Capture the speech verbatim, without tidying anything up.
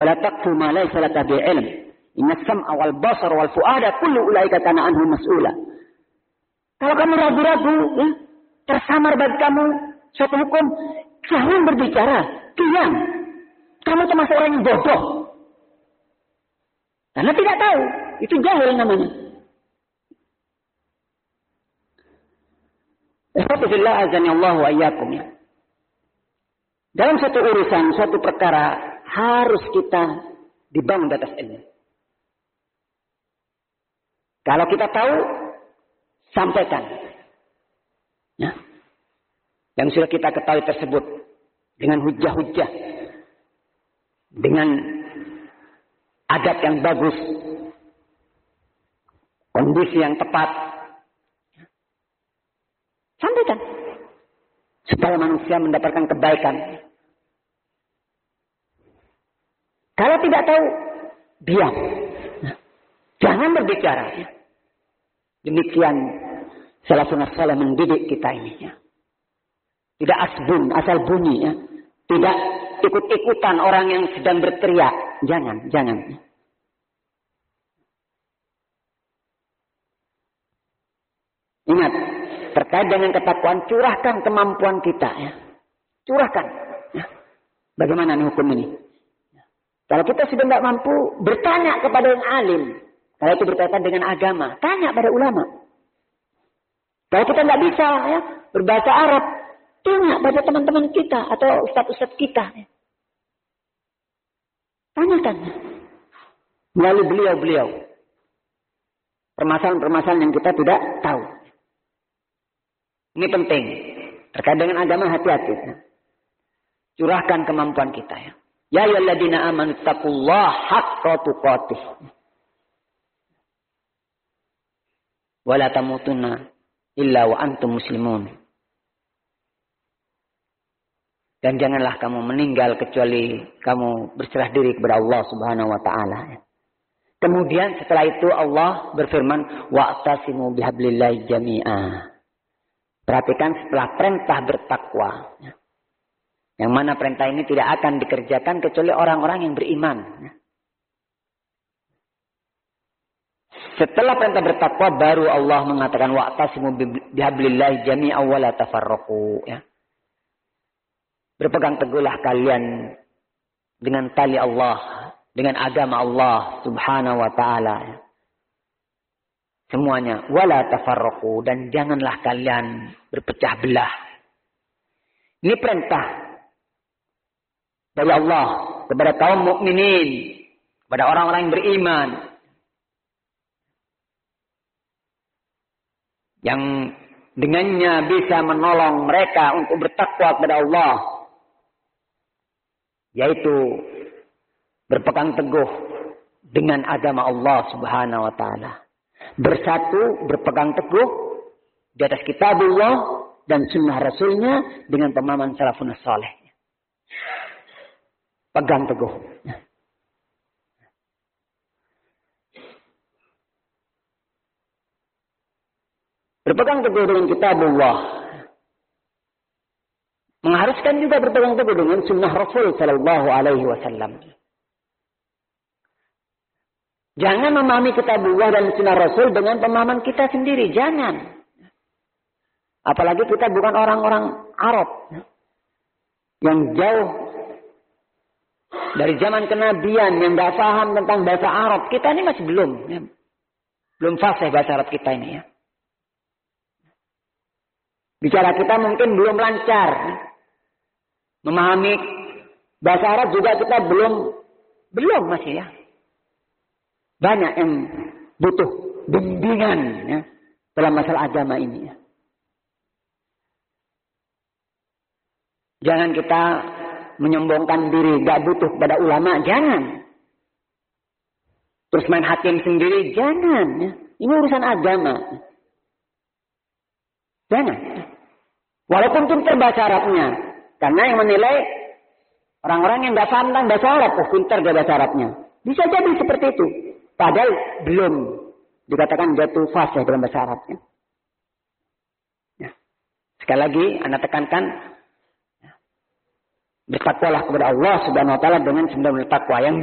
Fala taqfu ma laysa laka bi'ilm. Inna sam'a wal basara wal fu'ada kullu ulaika kana anhu mas'ula. Kalau kamu ragu-ragu, ya, tersamar bagi kamu suatu hukum, jangan berbicara, diam. Kamu termasuk orang yang bodoh. Karena tidak tahu, itu jahil namanya. Alhamdulillah azani Allah wa iyyakum. Dalam suatu urusan, suatu perkara harus kita dibangun di atas ilmu. Kalau kita tahu, sampaikan. Ya. Yang sudah kita ketahui tersebut dengan hujah-hujah, dengan adab yang bagus, kondisi yang tepat. Sampaikan. Supaya manusia mendapatkan kebaikan. Kalau tidak tahu, diam. Jangan berbicara. Demikian salafun salih mendidik kita ini. Ya. Tidak asbun, asal bunyi. Ya. Tidak ikut-ikutan orang yang sedang berteriak. Jangan, jangan. Ingat, terkait dengan ketakwaan, curahkan kemampuan kita. Ya. Curahkan. Ya. Bagaimana nih hukum ini? Ya. Kalau kita sudah tidak mampu, bertanya kepada yang alim. Kalau itu berkaitan dengan agama, tanya pada ulama. Kalau kita nggak bisa ya, berbahasa Arab, tanya pada teman-teman kita atau ustadz-ustadz kita. Ya. Tanyakan. Melalui beliau-beliau. Permasalahan-permasalahan yang kita tidak tahu. Ini penting. Terkait dengan agama, hati-hati. Curahkan kemampuan kita. Ya. Ya ayyuhalladzina amanu taqullaha haqqa tuqatih. Wa la tamutunna illa wa antum muslimun. Dan janganlah kamu meninggal kecuali kamu berserah diri kepada Allah Subhanahu wa taala. Kemudian setelah itu Allah berfirman, wa'tasimu bihablillahi jami'a. Perhatikan setelah perintah bertakwa. Yang mana perintah ini tidak akan dikerjakan kecuali orang-orang yang beriman. Setelah perintah bertakwa baru Allah mengatakan wa'tasimu bihablillahi jami'a wa la tafarraqu. Ya. Berpegang teguhlah kalian dengan tali Allah, dengan agama Allah Subhanahu wa taala. Semuanya wala tafarraqu, dan janganlah kalian berpecah belah. Ini perintah dari Allah kepada kaum mukminin, kepada orang-orang yang beriman. Yang dengannya bisa menolong mereka untuk bertakwa kepada Allah. Yaitu berpegang teguh dengan agama Allah Subhanahu wa taala. Bersatu, berpegang teguh di atas kitabullah dan sunnah rasulnya dengan pemahaman salafun salih. Pegang teguh. Berpegang teguh dengan kitabullah. Mengharuskan juga berpegang teguh dengan sunnah Rasul sallallahu alaihi wasallam. Jangan memahami kitabullah dan sunnah Rasul dengan pemahaman kita sendiri. Jangan. Apalagi kita bukan orang-orang Arab. Yang jauh dari zaman kenabian. Yang gak paham tentang bahasa Arab. Kita ini masih belum. Ya. Belum fasih bahasa Arab kita ini. Ya. Bicara kita mungkin belum lancar. Memahami bahasa Arab juga kita belum. Belum masih ya. Banyak yang butuh bimbingan ya, dalam masalah agama ini. Ya. Jangan kita menyombongkan diri, gak butuh kepada ulama, jangan. Terus main hakim sendiri, jangan. Ya. Ini urusan agama. Jangan. Walaupun pintar bahasa Arabnya. Karena yang menilai orang-orang yang gak paham tentang bahasa Arab, oh pintar gak bahasa Arabnya. Bisa jadi seperti itu. Padahal belum dikatakan jatuh fasih dalam bahasa Arabnya. Ya. Sekali lagi, Anda tekankan, ya. Bertakwalah kepada Allah Subhanahu wa taala dengan sebenar-benar takwa. Yang